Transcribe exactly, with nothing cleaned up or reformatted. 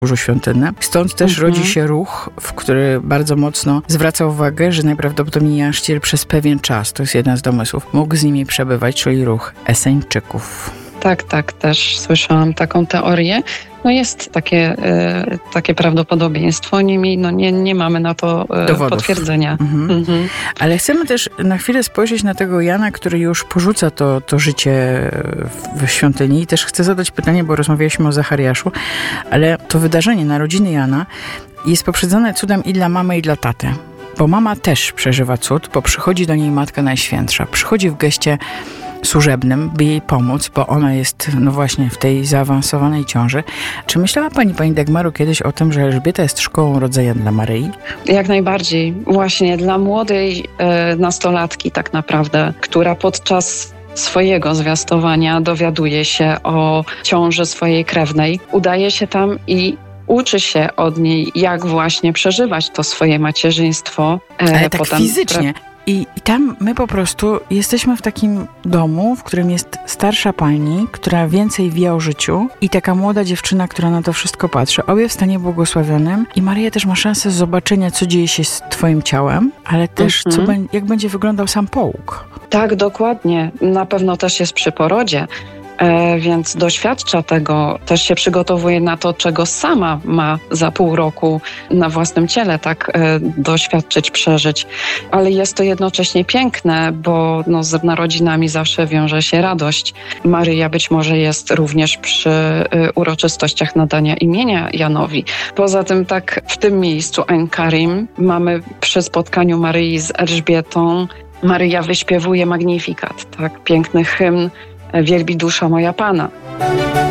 podwórzu świątynnym. Stąd też Mhm. rodzi się ruch, w który bardzo mocno zwraca uwagę, że najprawdopodobniej Jan Chrzciciel przez pewien czas, to jest jeden z domysłów, mógł z nimi przebywać, czyli ruch Eseńczyków. Tak, tak, też słyszałam taką teorię. No jest takie, e, takie prawdopodobieństwo, niemniej no nie, nie mamy na to e, Dowodów. potwierdzenia. Mhm. Mhm. Ale chcemy też na chwilę spojrzeć na tego Jana, który już porzuca to, to życie w, w świątyni i też chcę zadać pytanie, bo rozmawialiśmy o Zachariaszu, ale to wydarzenie, narodziny Jana jest poprzedzone cudem i dla mamy, i dla taty. Bo mama też przeżywa cud, bo przychodzi do niej Matka Najświętsza. Przychodzi w geście służebnym, by jej pomóc, bo ona jest, no właśnie, w tej zaawansowanej ciąży. Czy myślała pani, pani Dagmaru, kiedyś o tym, że Elżbieta jest szkołą rodzenia dla Maryi? Jak najbardziej. Właśnie dla młodej e, nastolatki tak naprawdę, która podczas swojego zwiastowania dowiaduje się o ciąży swojej krewnej, udaje się tam i uczy się od niej, jak właśnie przeżywać to swoje macierzyństwo. E, Ale tak potem fizycznie. I, I tam my po prostu jesteśmy w takim domu, w którym jest starsza pani, która więcej wie o życiu i taka młoda dziewczyna, która na to wszystko patrzy. Obie w stanie błogosławionym i Maryja też ma szansę zobaczenia, co dzieje się z twoim ciałem, ale też Mhm. co, bę- jak będzie wyglądał sam połóg. Tak, dokładnie. Na pewno też jest przy porodzie, e, więc doświadcza tego, też się przygotowuje na to, czego sama ma za pół roku na własnym ciele tak e, doświadczyć, przeżyć. Ale jest to jednocześnie piękne, bo no, z narodzinami zawsze wiąże się radość. Maryja być może jest również przy e, uroczystościach nadania imienia Janowi. Poza tym tak w tym miejscu Ein Karim mamy przy spotkaniu Maryi z Elżbietą Maryja wyśpiewuje Magnifikat, tak? Piękny hymn Wielbi dusza moja Pana.